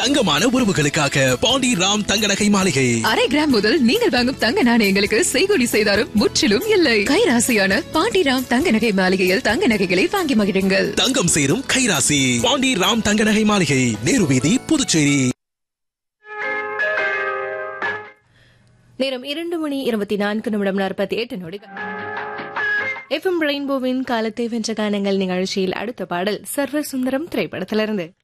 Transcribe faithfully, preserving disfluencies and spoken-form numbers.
தங்கமான உறவுகளுக்காக பாண்டி ராம் தங்க நகை மாளிகை. அரை கிராம் முதல் நீங்கள் வாங்கும் தங்க நாணயங்களுக்கு செய்கூலி செய்தாரும் முற்றிலும் இல்லை. கைராசியான பாண்டி ராம் தங்க நகை மாளிகையில் தங்க நகைகளை வாங்கி மகிழுங்கள். தங்கம் சேரும் கைராசி பாண்டி ராம் தங்க நகை மாளிகை, நேரு வீதி, புதுச்சேரி. நேரம் இரண்டு மணி இருபத்தி நான்கு நிமிடம் நாற்பத்தி எட்டு நொடிகள். எஃப்எம் ரெயின்போவின் காலத்தை வென்ற கானங்கள் நிகழ்ச்சியில் அடுத்த பாடல் சர்வ சுந்தரம் திரைப்படத்திலிருந்து.